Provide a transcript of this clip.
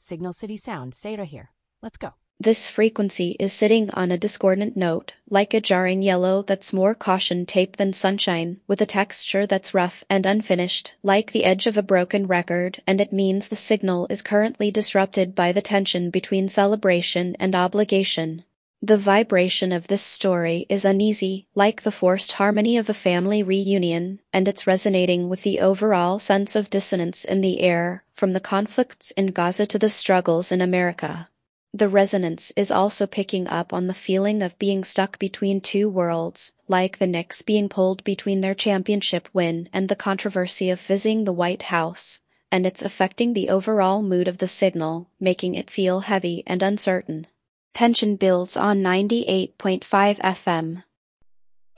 Signal City Sound, Seda here. Let's go. This frequency is sitting on a discordant note, like a jarring yellow that's more caution tape than sunshine, with a texture that's rough and unfinished, like the edge of a broken record, and it means the signal is currently disrupted by the tension between celebration and obligation. The vibration of this story is uneasy, like the forced harmony of a family reunion, and it's resonating with the overall sense of dissonance in the air, from the conflicts in Gaza to the struggles in America. The resonance is also picking up on the feeling of being stuck between two worlds, like the Knicks being pulled between their championship win and the controversy of visiting the White House, and it's affecting the overall mood of the signal, making it feel heavy and uncertain. Tension builds on 98.5 FM.